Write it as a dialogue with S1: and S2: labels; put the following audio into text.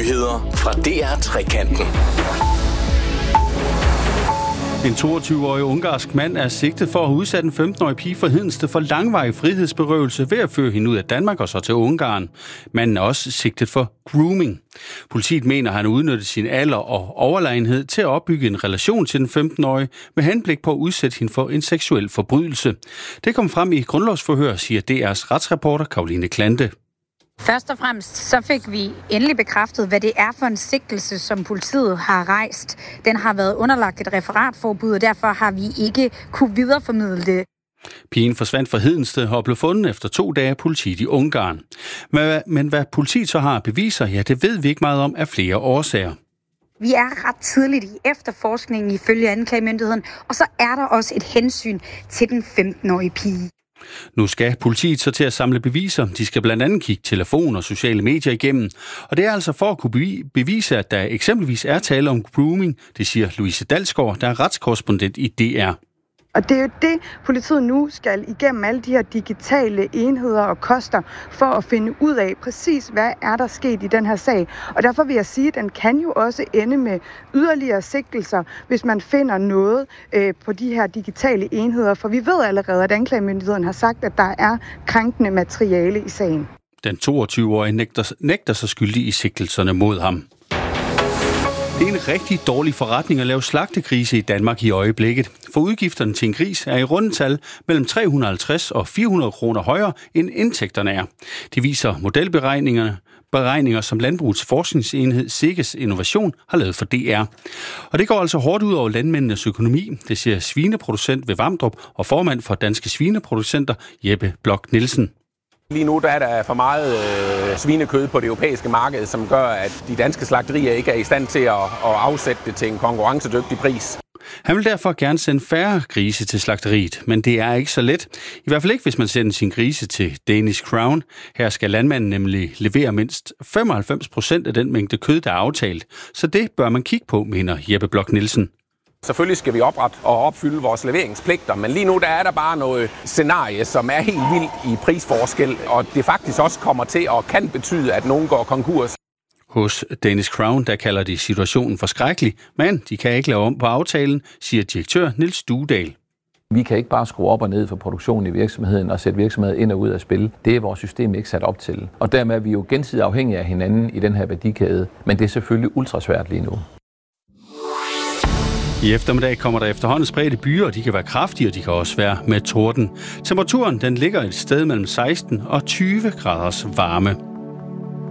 S1: Nyheder fra DR Trekanten.
S2: En 22-årig ungarsk mand er sigtet for at have udsat en 15-årig pige fra Hedensted for langvarig frihedsberøvelse ved at føre hende ud af Danmark og så til Ungarn. Manden er også sigtet for grooming. Politiet mener, at han udnyttede sin alder og overlegenhed til at opbygge en relation til den 15-årige med henblik på at udsætte hende for en seksuel forbrydelse. Det kom frem i grundlovsforhør, siger DR's retsreporter Caroline Klante.
S3: Først og fremmest så fik vi endelig bekræftet, hvad det er for en sigtelse, som politiet har rejst. Den har været underlagt et referatforbud, og derfor har vi ikke kunne videreformidle det.
S2: Pigen forsvandt fra Hedensted og blev fundet efter 2 dage af politiet i Ungarn. Men hvad politiet så har beviser, ja, det ved vi ikke meget om af flere årsager.
S3: Vi er ret tidligt i efterforskningen ifølge anklagemyndigheden, og så er der også et hensyn til den 15-årige pige.
S2: Nu skal politiet så til at samle beviser. De skal blandt andet kigge telefon og sociale medier igennem. Og det er altså for at kunne bevise, at der eksempelvis er tale om grooming, det siger Louise Dalsgaard, der er retskorrespondent i DR.
S4: Og det er jo det, politiet nu skal igennem alle de her digitale enheder og koster for at finde ud af præcis, hvad er der sket i den her sag. Og derfor vil jeg sige, at den kan jo også ende med yderligere sigtelser, hvis man finder noget på de her digitale enheder. For vi ved allerede, at anklagemyndigheden har sagt, at der er krænkende materiale i sagen.
S2: Den 22-årige nægter sig skyldig i sigtelserne mod ham. Det er en rigtig dårlig forretning at lave slagtegrise i Danmark i øjeblikket, for udgifterne til en gris er i rundetal mellem 350 og 400 kroner højere, end indtægterne er. Det viser modelberegninger, som Landbrugets Forskningsenhed SEGES Innovation har lavet for DR. Og det går altså hårdt ud over landmændenes økonomi, det siger svineproducent ved Vamdrup og formand for Danske Svineproducenter Jeppe Bloch Nielsen.
S5: Lige nu der er der for meget svinekød på det europæiske marked, som gør, at de danske slagterier ikke er i stand til at afsætte det til en konkurrencedygtig pris.
S2: Han vil derfor gerne sende færre grise til slagteriet, men det er ikke så let. I hvert fald ikke, hvis man sender sin grise til Danish Crown. Her skal landmanden nemlig levere mindst 95% af den mængde kød, der er aftalt. Så det bør man kigge på, mener Jeppe Bloch Nielsen.
S5: Selvfølgelig skal vi oprette og opfylde vores leveringspligter, men lige nu der er der bare noget scenarie, som er helt vildt i prisforskel, og det faktisk også kommer til og kan betyde, at nogen går konkurs.
S2: Hos Danish Crown, der kalder de situationen forskrækkelig, men de kan ikke lave om på aftalen, siger direktør Niels Duedal.
S6: Vi kan ikke bare skrue op og ned for produktionen i virksomheden og sætte virksomheden ind og ud af spil. Det er vores system ikke sat op til. Og dermed er vi jo gensidigt afhængige af hinanden i den her værdikæde, men det er selvfølgelig ultrasvært lige nu.
S2: I eftermiddag kommer der efterhånden spredte byer, og de kan være kraftige, og de kan også være med torden. Temperaturen den ligger et sted mellem 16 og 20 graders varme.